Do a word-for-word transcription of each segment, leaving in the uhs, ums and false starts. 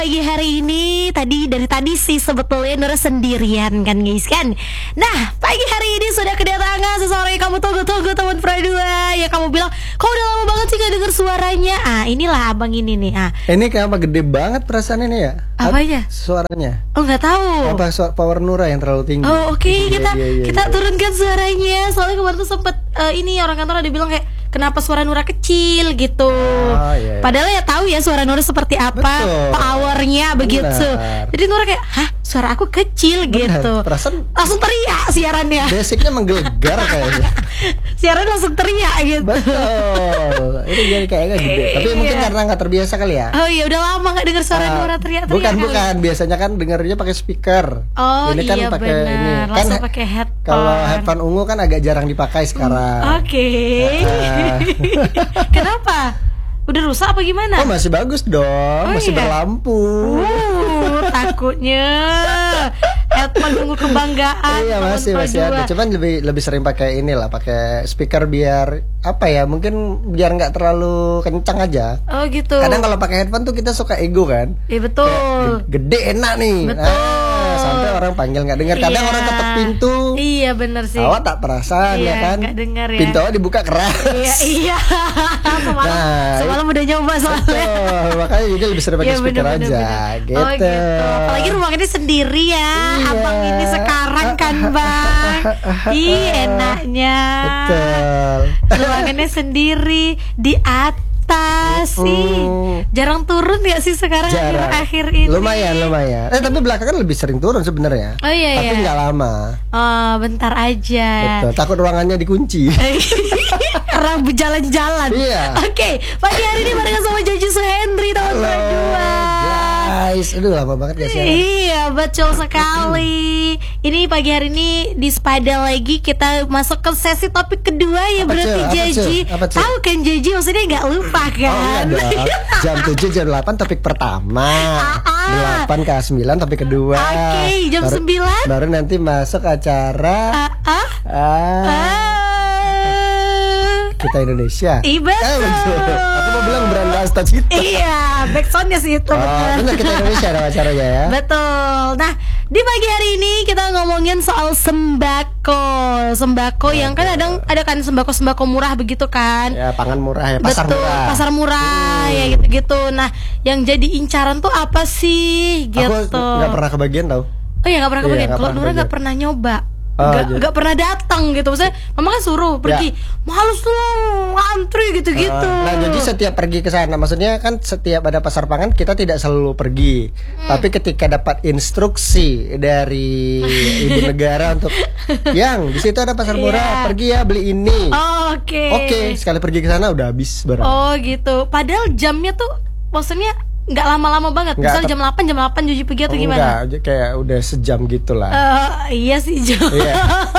Pagi hari ini tadi dari tadi sih sebetulnya Nura sendirian kan guys kan. Nah pagi hari ini sudah kedatangan seseorang yang kamu tunggu-tunggu teman Pradua. Ya kamu bilang kok udah lama banget sih gak denger suaranya. Ah inilah abang ini nih. Ah ini kenapa gede banget perasaan ini ya? Apanya? Suaranya. Oh nggak tahu. Apa suara power Nura yang terlalu tinggi? Oh oke okay. kita iya, iya, kita iya. turunkan suaranya. Soalnya kemarin tuh sempet uh, ini orang kantor ada bilang kayak kenapa suara Nura kecil gitu. Oh, iya, iya. Padahal ya tahu ya suara Nura seperti apa, Betul. powernya begitu. Benar. Jadi Nura kayak, hah suara aku kecil Benar. gitu. Perasaan langsung teriak siarannya. basicnya menggelegar kayaknya. Siaran langsung teriak gitu. Betul. Ini jadi kayaknya gede. Tapi Iya. mungkin karena nggak terbiasa kali ya. Oh iya udah lama nggak dengar suara Ah, Nura teriak-teriak. Bukan kali. bukan. Biasanya kan dengarnya pakai speaker. Oh ini kan iya pakai benar. ini. Kan Langsung pakai headphone. kalau headphone ungu kan agak jarang dipakai sekarang. Oke. Ah. Kenapa? Udah rusak apa gimana? Oh masih bagus dong, Oh, masih iya? berlampu. Uh, takutnya headphone ungu kebanggaan. Iya teman masih masih Pradua. ada. Cuman lebih lebih sering pakai inilah, pakai speaker biar apa ya? Mungkin biar nggak terlalu kencang aja. Oh gitu. Kadang kalau pakai headphone tuh kita suka ego kan. Iya betul. Gede enak nih. Betul. Ah, sampai orang panggil nggak dengar. Kadang Iya. orang ketok pintu. Iya bener sih. Awak tak perasaan Iya, ya kan? nggak dengar ya. Pintu awak dibuka keras. Iya iya. semalam Nah, semalam udah nyoba soalnya. Betul, makanya jadi lebih sering pakai Iya, speaker bener, aja. bener, bener. Gitu. Oh gitu. Apalagi ruangannya sendiri ya. Iya. Abang ini sekarang kan bang. Ih enaknya. Betul. Ruangannya sendiri di atas sih. Mm. Jarang turun ya sih sekarang Jarang. akhir-akhir ini. Lumayan, lumayan. Eh tapi belakangan lebih sering turun sebenarnya. Oh iya Tapi iya. nggak lama. Oh bentar aja. Betul. Takut ruangannya dikunci. Karena berjalan-jalan. Iya. Oke, pagi hari ini barengan sama Joji Suhendri tahun Halo, kedua. guys. Aduh lama banget gak sih? Iya, betul sekali. Ini pagi hari ini di Spada lagi kita masuk ke sesi topik kedua ya Apa, berarti Cil? Apa, Joji. Cil? Apa, Cil? Tahu kan Joji maksudnya nggak lupa Oh kan? iya dong. Jam tujuh, jam delapan topik pertama. Ah. Delapan ke sembilan topik kedua. Oke, jam Baru- sembilan. Baru nanti masuk acara Ah, ah, ah, ah. Kita Indonesia. Iya, betul. Eh, betul. Aku mau bilang beranda cita-cita. Iya, backsoundnya sih itu Oh, benar Kita Indonesia ada acaranya ya. Betul. Nah, di pagi hari ini kita ngomongin soal sembako. Sembako yang kan ada ada kan sembako-sembako murah begitu kan? Ya, pangan murah ya, pasar Betul, murah. pasar murah ya gitu-gitu. Nah, yang jadi incaran tuh apa sih gitu? Aku nggak pernah kebagian tau. Oh ya nggak pernah Iya, kebagian. nggak Kalau pernah Nura nggak kebagian. pernah nyoba. Oh, Nggak jadi- nggak pernah datang gitu. Maksudnya mama kan suruh pergi. Males tuh antri gitu-gitu. Uh, Nah, jadi setiap pergi ke sana, maksudnya kan setiap ada pasar pangan kita tidak selalu pergi. Hmm. Tapi ketika dapat instruksi dari ibu negara untuk, yang di situ ada pasar murah, Iya. pergi ya beli ini. Oh, Oke. Oke, sekali pergi ke sana udah habis barang. Oh gitu. Padahal jamnya tuh maksudnya nggak lama-lama banget. Nggak, Misal tep- jam delapan jam delapan Joji pergi atau Oh, gimana? enggak, j- kayak udah sejam gitu lah. Eh, iya sih Jo. Iya.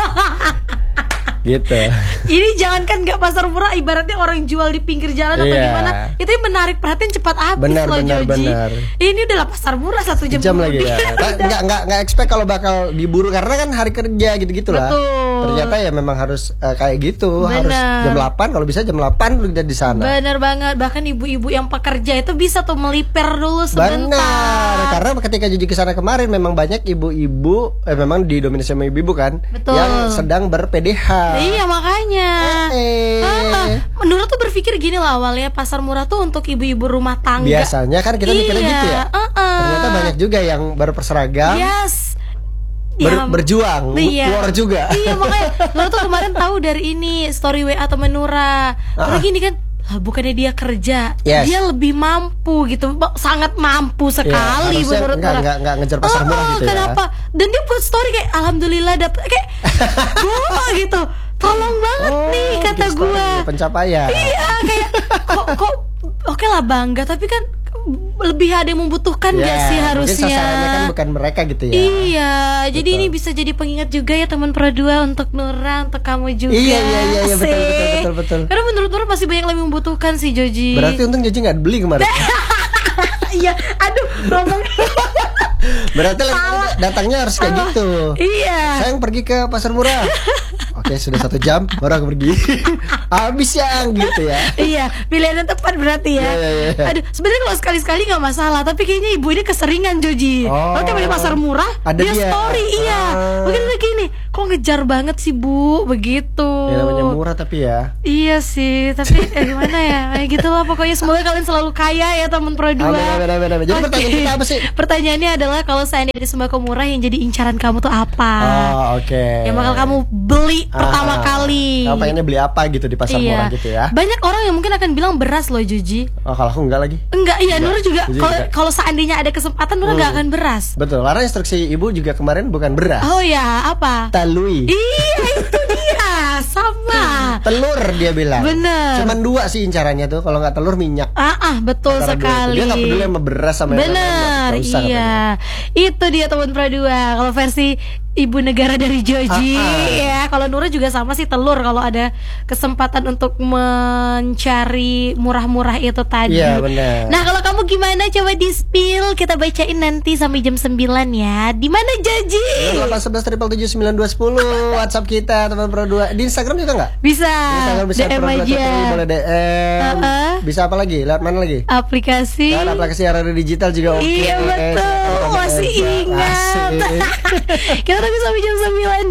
Gitu. Ini jangankan nggak pasar murah, ibaratnya orang jual di pinggir jalan atau Iya. gimana, itu yang menarik perhatian cepat habis Benar, loh benar, Joji. benar. Ini udah pasar murah satu jam, Jam lagi ya. kemudian. Nah, Nggak nggak nggak expect kalau bakal diburu karena kan hari kerja gitu-gitu lah. Betul. Ternyata ya memang harus eh, kayak gitu, Benar. harus jam delapan, kalau bisa jam delapan udah di sana. Bener banget, bahkan ibu-ibu yang pekerja itu bisa tuh melipir dulu sebentar. Benar, karena ketika Joji ke sana kemarin memang banyak ibu-ibu, eh memang didominasi sama ibu-ibu kan, Betul. yang sedang ber-P D H. Iya makanya. Eh. Ah, Menurut tuh berpikir gini lah awalnya pasar murah tuh untuk ibu-ibu rumah tangga. Biasanya kan kita mikirnya Iya, gitu ya. uh-uh. Ternyata banyak juga yang baru berseragam, Yes. ber- Ya, berjuang, iya. keluar juga. Iya makanya Nura tuh kemarin tahu dari ini story W A temen Nura. Karena Ah. gini kan, lah, bukannya dia kerja, Yes. dia lebih mampu gitu, Ba- sangat mampu sekali harusnya menurut nggak- Nura. nggak- nggak ngejar pasar Oh, murah oh, gitu ya. Kenapa? Dan dia buat story kayak alhamdulillah dapet kayak gua gitu. Tolong banget Oh, nih kata bikin story, gua. pencapaian. Iya kayak kok kok oke lah bangga tapi kan lebih ada yang membutuhkan Ya, gak sih mungkin harusnya? sasarannya kan bukan mereka gitu ya. Iya, jadi Betul. ini bisa jadi pengingat juga ya teman Pro dua untuk Nura, untuk kamu juga. Iya, iya, iya, iya, betul, Asik. betul, betul, betul. Karena menurut Nura pasti banyak yang lebih membutuhkan sih Joji. Berarti untung Joji nggak beli kemarin. Iya, aduh, ngomong. Berarti lagi datangnya harus kayak gitu. Iya. Sayang pergi ke pasar murah. Oke, sudah satu jam baru aku pergi. Habis yang gitu ya. Iya, pilihan yang tepat berarti ya. Iya, iya, iya. Aduh, sebenarnya kalau sekali-sekali nggak masalah, tapi kayaknya ibu ini keseringan Joji. Oh. Kalau tiap di pasar murah, Ada dia, dia. story, iya. Ah. Mungkin udah gini, kok ngejar banget sih Bu, begitu. Ya namanya murah tapi ya. Iya sih, tapi eh, gimana ya? Kayak gitu lah pokoknya, semoga kalian selalu kaya ya teman Pro dua. Amin, amin, amin, amin. Jadi Oke. pertanyaan kita apa sih? Pertanyaannya adalah kalau seandainya di sembako murah yang jadi incaran kamu tuh apa? Oh, oke. Yang bakal kamu beli pertama Ah, kali. Kamu pengennya beli apa gitu di pasar Iya. murah gitu ya? Banyak orang yang mungkin akan bilang beras loh Joji. Oh, kalau aku enggak lagi. Enggak, iya Enggak. Nur juga Joji kalau enggak. kalau seandainya ada kesempatan Nur enggak akan beras. Betul. Karena instruksi ibu juga kemarin bukan beras. Oh ya, apa? Talui. Iya, itu dia. Sama. Telur dia bilang. Bener. Cuman dua sih incarannya tuh. Kalau nggak telur minyak. Ah, ah betul Antara dua itu. sekali. Dia nggak peduli sama beras sama yang lain-lain, Bener, nggak usah iya. Itu dia teman Pro dua. Kalau versi ibu negara dari Joji Ah, ah. ya. Kalau Nura juga sama sih telur kalau ada kesempatan untuk mencari murah-murah itu tadi. Iya, benar. Nah, kalau kamu gimana coba di-spill, kita bacain nanti sampai jam sembilan ya. Di mana Joji? delapan sebelas triple tujuh sembilan dua sepuluh WhatsApp kita teman Pro dua. Di Instagram juga nggak? Bisa. Di Instagram bisa D M Pro dua aja. Totally, boleh D M. Uh-uh. Bisa apa lagi? Lewat mana lagi? Aplikasi. Kan aplikasi radio digital juga oke. Iya betul, masih ingat. Asik. Kita tunggu sampai jam sembilan